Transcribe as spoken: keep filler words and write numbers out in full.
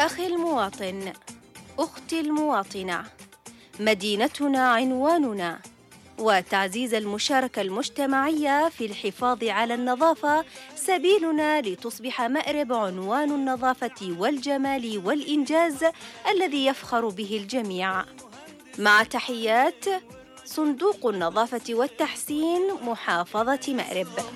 أخي المواطن، أختي المواطنة، مدينتنا عنواننا، وتعزيز المشاركة المجتمعية في الحفاظ على النظافة سبيلنا لتصبح مأرب عنوان النظافة والجمال والإنجاز الذي يفخر به الجميع. مع تحيات صندوق النظافة والتحسين، محافظة مأرب.